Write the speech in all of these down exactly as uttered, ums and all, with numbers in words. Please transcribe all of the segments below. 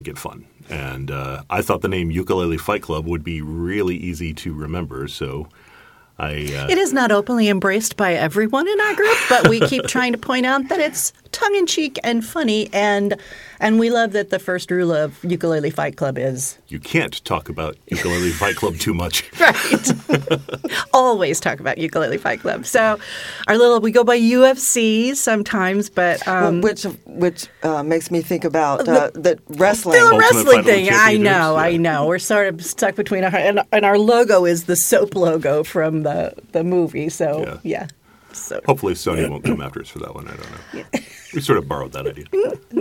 get fun. And uh, I thought the name Ukulele Fight Club would be really easy to remember, so I... Uh, it is not openly embraced by everyone in our group, but we keep trying to point out that it's tongue-in-cheek and funny, and and we love that the first rule of Ukulele Fight Club is... You can't talk about Ukulele Fight Club too much. Right. Always talk about Ukulele Fight Club. So our little, we go by U F C sometimes, but... Um, well, which which uh, makes me think about uh, the, the wrestling. The Ultimate wrestling thing. Fighter I know, Championships, I yeah. know. We're sort of stuck between our... And, and our logo is the soap logo from the, the movie, so Yeah. yeah. So. Hopefully Sony won't come after us for that one. I don't know. We sort of borrowed that idea.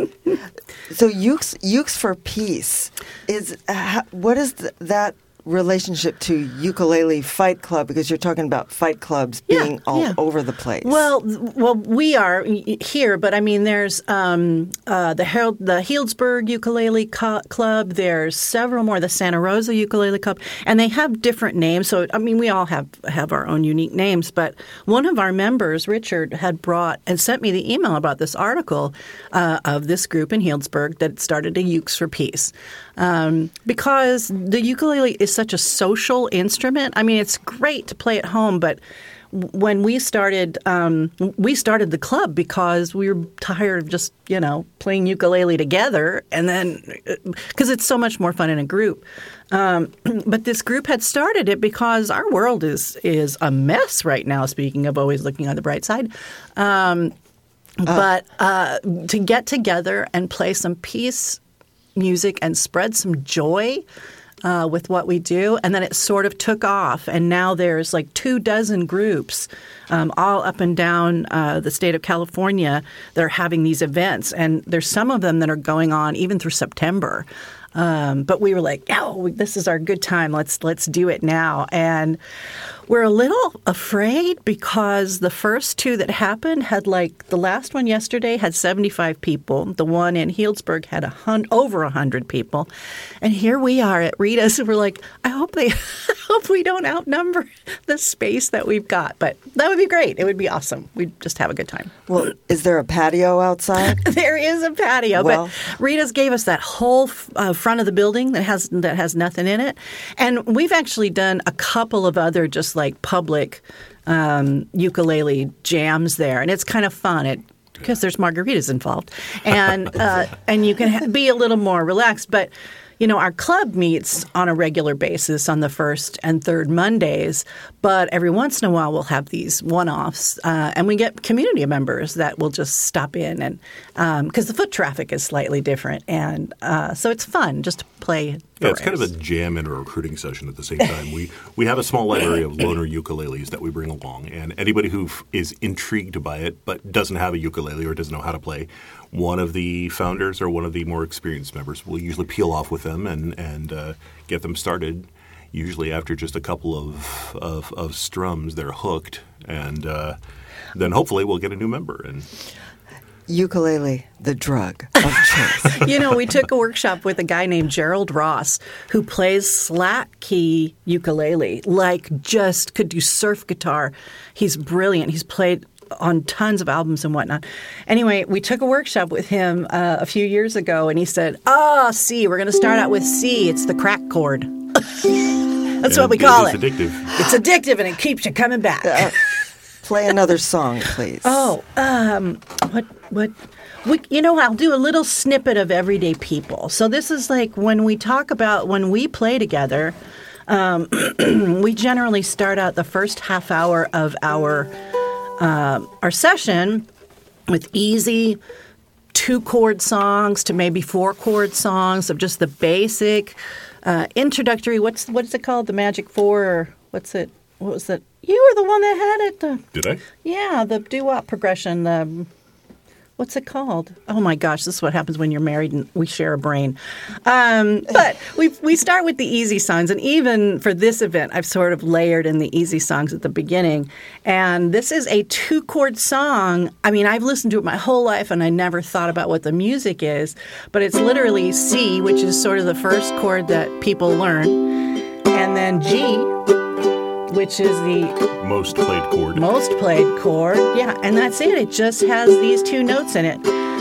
So Ukes, Ukes for Peace is uh, what is th- that relationship to Ukulele Fight Club? Because you're talking about fight clubs Yeah, being all yeah. over the place. Well, th- well, we are y- here, but I mean, there's um, uh, the Harold, the Healdsburg Ukulele Co- Club. There's several more, the Santa Rosa Ukulele Club, and they have different names. So, I mean, we all have have our own unique names. But one of our members, Richard, had brought and sent me the email about this article uh, of this group in Healdsburg that started a Ukes for Peace. Um, because the ukulele is such a social instrument. I mean, it's great to play at home, but when we started, um, we started the club because we were tired of just, you know, playing ukulele together, and then because it's so much more fun in a group. Um, but this group had started it because our world is is a mess right now. Speaking of always looking on the bright side. Um, but uh, to get together and play some peace music and spread some joy uh, with what we do. And then it sort of took off. And now there's like two dozen groups um, all up and down uh, the state of California that are having these events. And there's some of them that are going on even through September. Um, but we were like, oh, this is our good time. Let's let's do it now. And we're a little afraid because the first two that happened had like the last one yesterday had seventy-five people. The one in Healdsburg had a hun- over one hundred people. And here we are at Rita's. And we're like, I hope they I hope we don't outnumber the space that we've got. But that would be great. It would be awesome. We'd just have a good time. well, is there a patio outside? There is a patio, Well- but Rita's gave us that whole uh, front of the building that has that has nothing in it, and we've actually done a couple of other just like public um, ukulele jams there, and it's kind of fun. It because there's margaritas involved, and uh, and you can ha- be a little more relaxed, but. You know, our club meets on a regular basis on the first and third Mondays, but every once in a while we'll have these one-offs, uh, and we get community members that will just stop in, and because um, the foot traffic is slightly different, and uh, so it's fun just to play. Yeah, it's kind of a jam and a recruiting session at the same time. We we have a small library of loaner ukuleles that we bring along, and anybody who f- is intrigued by it but doesn't have a ukulele or doesn't know how to play, one of the founders or one of the more experienced members will usually peel off with them and and uh, get them started. Usually after just a couple of of, of strums, they're hooked, and uh, then hopefully we'll get a new member. And Ukulele, the drug of choice. You know, we took a workshop with a guy named Gerald Ross who plays slack key ukulele, like just could do surf guitar. He's brilliant. He's played on tons of albums and whatnot. Anyway, we took a workshop with him uh, a few years ago, and he said, oh, C, we're going to start out with C. It's the crack chord. That's and what we call it's it. It's addictive. It's addictive, and it keeps you coming back. Uh, play another song, please. Oh, um, what, what, we, you know, I'll do a little snippet of Everyday People. So this is like when we talk about when we play together, um, we generally start out the first half hour of our uh, our session with easy two chord songs to maybe four chord songs of just the basic uh, introductory. What's what's it called? The Magic Four, or what's it? What was it? You were the one that had it. The, Did I? yeah, the doo-wop progression. The what's it called? Oh my gosh, this is what happens when you're married and we share a brain. Um, but we we start with the easy songs, and even for this event, I've sort of layered in the easy songs at the beginning. And this is a two-chord song. I mean, I've listened to it my whole life, and I never thought about what the music is. But it's literally C, which is sort of the first chord that people learn, and then G, which is the Most played chord. most played chord. Yeah, and that's it. It just has these two notes in it.